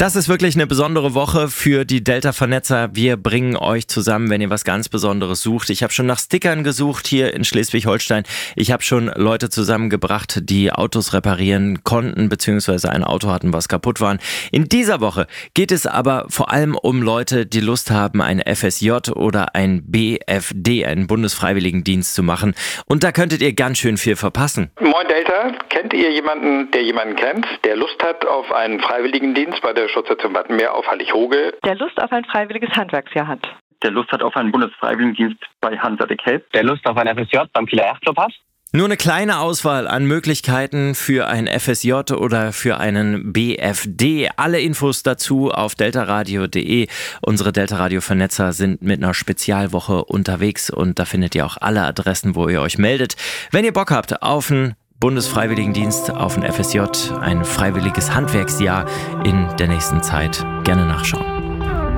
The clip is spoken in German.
Das ist wirklich eine besondere Woche für die Delta-Vernetzer. Wir bringen euch zusammen, wenn ihr was ganz Besonderes sucht. Ich habe schon nach Stickern gesucht hier in Schleswig-Holstein. Ich habe schon Leute zusammengebracht, die Autos reparieren konnten, beziehungsweise ein Auto hatten, was kaputt war. In dieser Woche geht es aber vor allem um Leute, die Lust haben, ein FSJ oder ein BFD, einen Bundesfreiwilligendienst zu machen. Und da könntet ihr ganz schön viel verpassen. Moin Delta, kennt ihr jemanden, der jemanden kennt, der Lust hat auf einen Freiwilligendienst bei der Schutzstation Wattenmeer auf Hallig-Hoge? Der Lust auf ein freiwilliges Handwerksjahr hat. Der Lust hat auf einen Bundesfreiwilligendienst bei Hansa de Cape. Der Lust auf ein FSJ beim Kieler Yachtclub hat. Nur eine kleine Auswahl an Möglichkeiten für ein FSJ oder für einen BFD. Alle Infos dazu auf deltaradio.de. Unsere Delta-Radio-Vernetzer sind mit einer Spezialwoche unterwegs und da findet ihr auch alle Adressen, wo ihr euch meldet. Wenn ihr Bock habt auf einen Bundesfreiwilligendienst, auf ein FSJ, ein freiwilliges Handwerksjahr in der nächsten Zeit, gerne nachschauen.